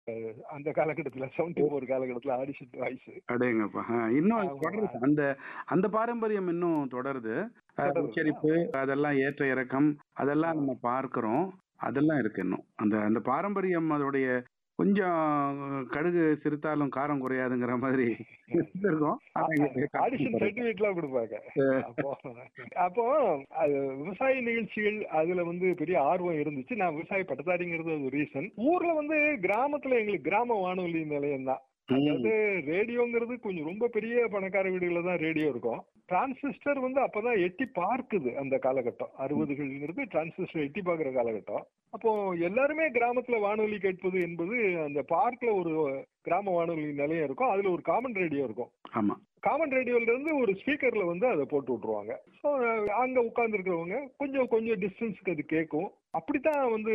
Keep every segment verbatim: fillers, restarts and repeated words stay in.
அந்த காலகட்டத்துல seventy four காலகட்டத்துல ஆடிஷன் வாய்ஸ் அடேங்கப்பா. ஆ, இன்னும் அது ஆமா. தொடருது. அந்த அந்த பாரம்பரியம் இன்னும் தொடருது. அஹ், தொடருது. உச்சரிப்பு அதெல்லாம் ஏற்ற இறக்கம் அதெல்லாம் நம்ம பார்க்கிறோம். அதெல்லாம் இருக்கு இன்னும். அந்த அந்த பாரம்பரியம் அதோடைய கொஞ்சம் கடுகு சிறுத்தாலும் காரம் குறையாதுங்கிற மாதிரி இருக்கும். ஆனா இங்க ஆடிஷன் சர்டிபிகேட்லாம் கொடுப்பாங்க. அப்போ அப்போ அது விவசாய நிகழ்ச்சிகள் அதுல வந்து பெரிய ஆர்வம் இருந்துச்சு. நான் விவசாய பட்டதாரிங்கிறது ஒரு ரீசன். ஊர்ல வந்து கிராமத்துல எங்களுக்கு கிராம வானொலி நிலையம் தான். அதாவது ரேடியோங்கிறது கொஞ்சம் ரொம்ப பெரிய பணக்கார வீடுகளில் தான் ரேடியோ இருக்கும். டிரான்சிஸ்டர் வந்து அப்பதான் எட்டி பார்க்குது. அந்த காலகட்டம் அறுபதுகள்ங்கிறது டிரான்சிஸ்டர் எட்டி பார்க்குற காலகட்டம். அப்போ எல்லாருமே கிராமத்துல வானொலி கேட்பது என்பது அந்த பார்க்ல ஒரு கிராம வானொலி நிலையம் இருக்கும். அதுல ஒரு காமன் ரேடியோ இருக்கும். ஆமா. காமன் ரேடியோல இருந்து ஒரு ஸ்பீக்கர்ல வந்து அதை போட்டு விட்டுருவாங்க. ஸோ அங்க உட்கார்ந்து இருக்கிறவங்க கொஞ்சம் கொஞ்சம் டிஸ்டன்ஸுக்கு அது கேட்கும். அப்படித்தான் வந்து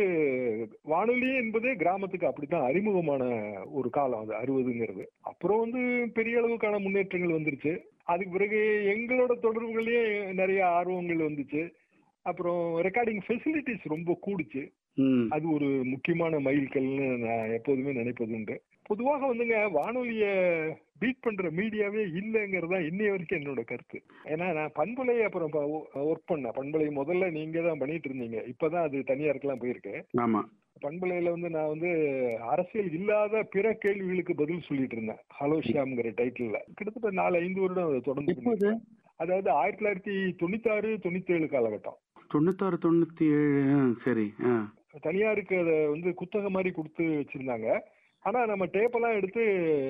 வானொலி என்பதே கிராமத்துக்கு அப்படித்தான் அறிமுகமான ஒரு காலம் அது அறுபதுங்கிறது. அப்புறம் வந்து பெரிய அளவுக்கான முன்னேற்றங்கள் வந்துருச்சு. அதுக்கு பிறகு எங்களோட தொடர்புகள்லயே நிறைய ஆர்வங்கள் வந்துச்சு. அப்புறம் ரெக்கார்டிங் ஃபெசிலிட்டிஸ் ரொம்ப கூடுச்சு. அது ஒரு முக்கியமான மைல்கல்னு நான் எப்போதுமே நினைப்பது உண்டு. பொதுவாக வந்துங்க வானொலிய பீட் பண்ற மீடியாவே இல்லைங்கிறதா இன்னைய வரைக்கும் என்னோட கருத்து. ஏன்னா நான் பண்பலை அப்புறம் ஒர்க் பண்ணேன். பண்பலை முதல்ல நீங்க தான் பண்ணிட்டு இருந்தீங்க. இப்பதான் அது தனியாருக்கெல்லாம் போயிருக்கு. ஆமா. பண்பலையில வந்து நான் வந்து அரசியல் இல்லாத பிற கேள்விகளுக்கு பதில் சொல்லிட்டு இருந்தேன். ஹலோ ஷியாம்ங்கிற டைட்டில்ல கிட்டத்தட்ட நாலு ஐந்து வருடம் அதை தொடர்ந்து. அதாவது ஆயிரத்தி தொள்ளாயிரத்தி தொண்ணூத்தி ஆறு தொண்ணூத்தி ஏழு காலகட்டம். தொண்ணூத்தாறு தொண்ணூத்தி ஏழு சரி. தனியாருக்கு அதை வந்து குத்தகை மாதிரி கொடுத்து வச்சிருந்தாங்க. ஆனா நம்ம டேப்பெல்லாம் எடுத்து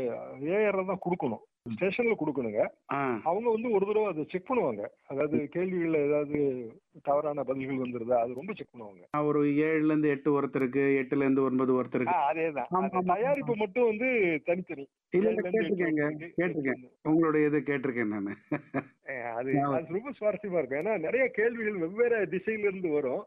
ஏஆர் தான் கொடுக்கணும். ஸ்டேஷன்ல கொடுக்கணுங்க. அவங்க வந்து ஒரு தடவை அதை செக் பண்ணுவாங்க. அதாவது கேள்விகள்ல ஏதாவது தவறான பதில்கள் வந்துருதா அது ரொம்ப செக் பண்ணுவாங்க. ஒரு ஏழுல இருந்து எட்டு ஒருத்தருக்கு, எட்டுல இருந்து ஒன்பது ஒருத்தருக்கு. அதேதான். தயாரிப்பு மட்டும் வந்து தனித்தனி. கேட்டிருக்கேன் உங்களுடைய இது கேட்டிருக்கேன் நானு. அது ரொம்ப சுவாரஸ்யமா இருக்கும். ஏன்னா நிறைய கேள்விகள் வெவ்வேறு திசையில இருந்து வரும்.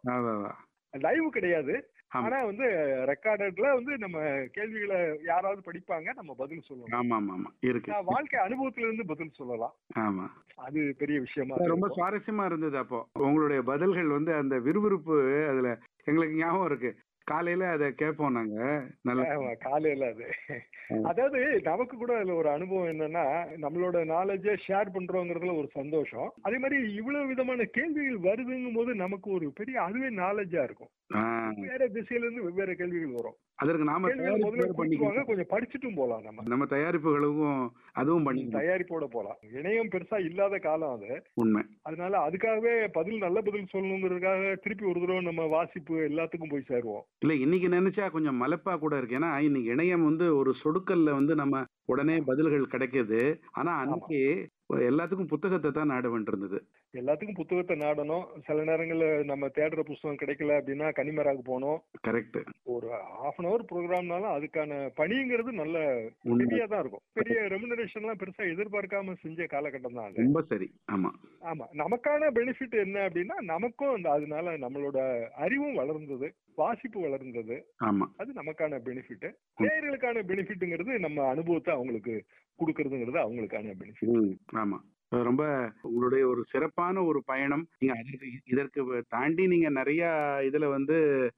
லைவ் கிடையாது. ஆனா வந்து ரெக்கார்டட்ல வந்து நம்ம கேள்விகளை யாராவது படிப்பாங்க, நம்ம பதில் சொல்லலாம். ஆமா ஆமா ஆமா இருக்கு. வாழ்க்கை அனுபவத்துல இருந்து பதில் சொல்லலாம். ஆமா, அது பெரிய விஷயமா ரொம்ப சுவாரஸ்யமா இருந்தது. அப்போ உங்களுடைய பதில்கள் வந்து அந்த விறுவிறுப்பு அதுல எங்களுக்கு ஞாபகம் இருக்கு. காலையில அதை கேட்போம் நாங்க. நல்லா காலையில அது அதாவது நமக்கு கூட அதுல ஒரு அனுபவம் என்னன்னா, நம்மளோட நாலேஜை ஷேர் பண்றோங்கிறதுல ஒரு சந்தோஷம். அதே மாதிரி இவ்வளவு விதமான கேள்விகள் வருதுங்கும் போது நமக்கு ஒரு பெரிய அதுவே நாலேஜா இருக்கும். வேற திசையில இருந்து வெவ்வேறு கேள்விகள் வரும். அதற்கு நாம கொஞ்சம் படிச்சுட்டும் போலாம். நம்ம நம்ம தயாரிப்புகளுக்கும் அதுவும் பண்ணி தயாரிப்போட போலாம். இணையம் பெருசா இல்லாத காலம் அது. உண்மை. அதனால அதுக்காகவே பதில் நல்ல பதில் சொல்லணுங்கிறதுக்காக திருப்பி ஒரு தடவை நம்ம வாசிப்பு எல்லாத்துக்கும் போய் சேருவோம். இல்ல இன்னைக்கு நினைச்சா கொஞ்சம் மலைப்பா கூட இருக்கு. ஏன்னா இன்னைக்கு இணையம் வந்து ஒரு சொடுக்கல்ல வந்து நம்ம உடனே பதில்கள் கிடைக்குது. ஆனா அன்னைக்கு எல்லாத்துக்கும் புத்தகத்தை தான் நாட வேண்டியிருந்தது. எல்லாத்துக்கும் புத்தகத்தை நாடணும். சில நேரங்கள்ல நம்ம தேடுற புத்தகம் கிடைக்கல அப்படின்னா கனிமராக்கு போனோம். கரெக்ட். ஒரு ஹாஃப் அன் அவர் ப்ரோக்ராம்னாலும் அதுக்கான பணிங்கிறது நல்ல ஹெவியா தான் இருக்கும். பெரிய ரெமுனரேஷன் எல்லாம் பெருசா எதிர்பார்க்காம செஞ்ச காலகட்டம் தான் அது. ரொம்ப சரி. ஆமா ஆமா. நமக்கான பெனிஃபிட் என்ன அப்படின்னா, நமக்கும் அந்த அதனால நம்மளோட அறிவும் வளர்ந்தது, வாசிப்பு வளர்ந்தது. ஆமா, அது நமக்கான பெனிஃபிட். நேயர்களுக்கான பெனிஃபிட்ங்கிறது நம்ம அனுபவத்தை அவங்களுக்கு கொடுக்கறதுங்கிறது அவங்களுக்கான பெனிஃபிட். ஆமா. ரொம்ப உங்களுடைய ஒரு சிறப்பான ஒரு பயணம். நீங்க அதற்கு இதற்கு தாண்டி நீங்க நிறைய இதுல வந்து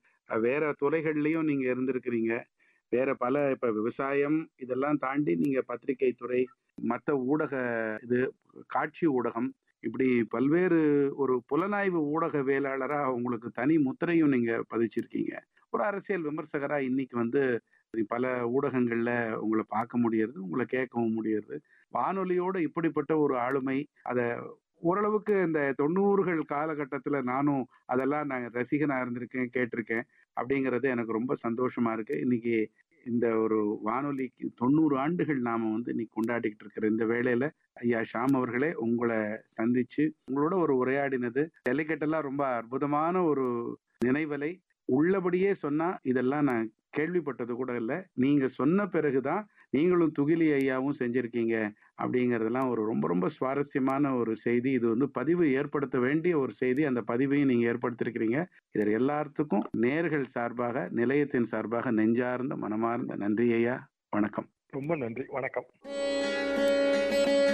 வேற துறைகள்லயும் நீங்க இருந்திருக்கிறீங்க. வேற பல இப்ப விவசாயம் இதெல்லாம் தாண்டி நீங்க பத்திரிகை துறை, மற்ற ஊடக இது, காட்சி ஊடகம், இப்படி பல்வேறு ஒரு புலனாய்வு ஊடகவியலாளரா உங்களுக்கு தனி முத்திரையும் நீங்க பதிச்சிருக்கீங்க. ஒரு அரசியல் விமர்சகரா இன்னைக்கு வந்து பல ஊடகங்கள்ல உங்களை பார்க்க முடியறது, உங்களை கேட்கவும் முடியறது. வானொலியோட இப்படிப்பட்ட ஒரு ஆளுமை, அத ஓரளவுக்கு இந்த தொண்ணூறுகள் காலகட்டத்துல நானும் அதெல்லாம் நான் ரசிகனா இருந்திருக்கேன், கேட்டிருக்கேன். அப்படிங்கிறது எனக்கு ரொம்ப சந்தோஷமா இருக்கு. இன்னைக்கு இந்த ஒரு வானொலிக்கு தொண்ணூறு ஆண்டுகள் நாம வந்து இன்னைக்கு கொண்டாடிக்கிட்டு இருக்கிற இந்த வேளையில ஐயா ஷாம் அவர்களே, உங்களை சந்திச்சு உங்களோட ஒரு உரையாடினது டெலிகேட்டெல்லாம் ரொம்ப அற்புதமான ஒரு நினைவலை. உள்ளபடியே சொன்னா இதெல்லாம் நான் கேள்விப்பட்டது கூட இல்லை. நீங்க சொன்ன பிறகுதான் நீங்களும் துகிலி ஐயாவும் செஞ்சிருக்கீங்க அப்படிங்கறதெல்லாம் ஒரு ரொம்ப ரொம்ப சுவாரஸ்யமான ஒரு செய்தி. இது வந்து பதிவு ஏற்படுத்த வேண்டிய ஒரு செய்தி. அந்த பதிவையும் நீங்க ஏற்படுத்திருக்கிறீங்க. இதில் எல்லாத்துக்கும் நேர்கள் சார்பாக, நிலையத்தின் சார்பாக நெஞ்சார்ந்த மனமார்ந்த நன்றி ஐயா. வணக்கம். ரொம்ப நன்றி. வணக்கம்.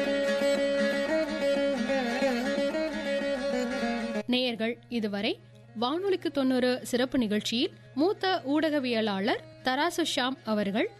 நேயர்கள் இதுவரை வானொலிக்கு தொண்ணூறு சிறப்பு நிகழ்ச்சியில் மூத்த ஊடகவியலாளர் தராசு ஷாம் அவர்கள்